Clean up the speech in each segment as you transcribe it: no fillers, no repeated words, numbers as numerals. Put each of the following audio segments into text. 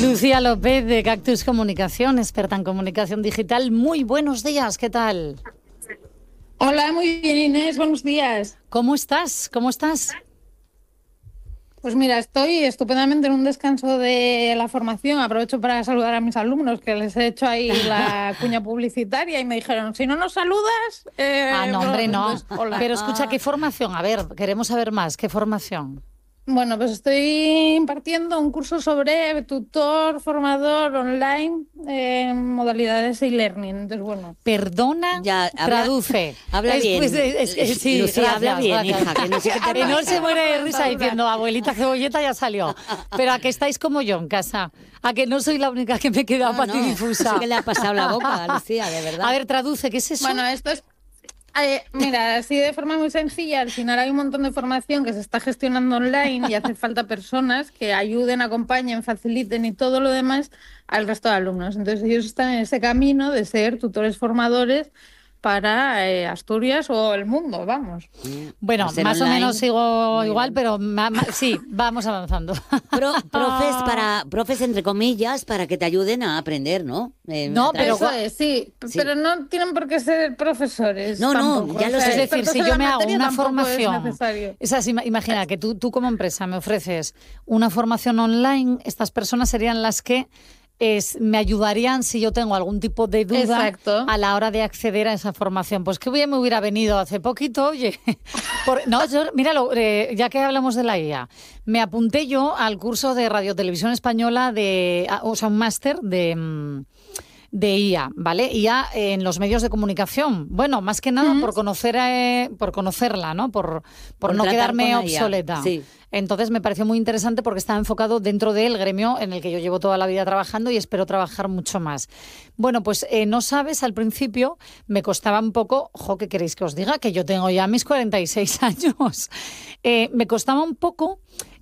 Lucía López, de Cactus Comunicación, experta en comunicación digital. Muy buenos días, ¿qué tal? Hola, muy bien, Inés, buenos días. ¿Cómo estás? ¿Cómo estás? Pues mira, estoy estupendamente en un descanso de la formación. Aprovecho para saludar a mis alumnos, que les he hecho ahí la cuña publicitaria y me dijeron, si no nos saludas... No, hombre, no. Pues, hola. Pero escucha, ¿qué formación? A ver, queremos saber más. ¿Qué formación? Bueno, pues estoy impartiendo un curso sobre tutor, formador online en modalidades e-learning. Entonces, bueno. Perdona, ya, traduce. Habla bien. Sí, Lucía, habla bien, gracias. hija, que no sé qué te pasa. No se muere de risa diciendo, abuelita cebolleta ya salió. Pero a que estáis como yo en casa. A que no soy la única que me he quedado patidifusa. No sé qué le ha pasado la boca a Lucía, de verdad. A ver, traduce, ¿qué es eso? Bueno, esto es... mira, así de forma muy sencilla, al final hay un montón de formación que se está gestionando online y hace falta personas que ayuden, acompañen, faciliten y todo lo demás al resto de alumnos. Entonces ellos están en ese camino de ser tutores formadores para Asturias o el mundo, vamos. Bueno, más online, o menos sigo muy igual, bien. pero sí, vamos avanzando. Profes, entre comillas, para que te ayuden a aprender, ¿no? No, pero Eso es, sí, pero no tienen por qué ser profesores. No, tampoco. ya lo sé. Es decir, si yo me hago una formación, Es imagina que tú como empresa me ofreces una formación online, estas personas serían las que me ayudarían si yo tengo algún tipo de duda. Exacto. A la hora de acceder a esa formación. Pues que bien me hubiera venido hace poquito, oye. Míralo, ya que hablamos de la IA, me apunté yo al curso de Radio Televisión Española, un máster de IA, ¿vale? IA en los medios de comunicación. Bueno, más que nada por conocerla, ¿no? Por no quedarme obsoleta. Sí. Entonces me pareció muy interesante porque estaba enfocado dentro del gremio en el que yo llevo toda la vida trabajando y espero trabajar mucho más. Bueno, pues no sabes, al principio me costaba un poco, ¿qué queréis que os diga? Que yo tengo ya mis 46 años. Me costaba un poco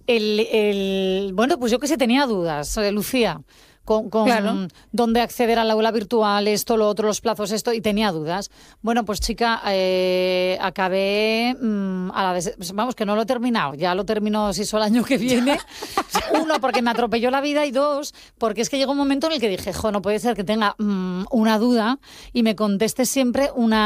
bueno, pues yo que sé, tenía dudas, Lucía. Con claro. dónde acceder al aula virtual, esto, lo otro, los plazos, esto, y tenía dudas. Bueno, pues chica, acabé vamos, que no lo he terminado, ya lo termino si el año que viene. Uno, porque me atropelló la vida, y dos, porque es que llegó un momento en el que dije, no puede ser que tenga una duda y me conteste siempre una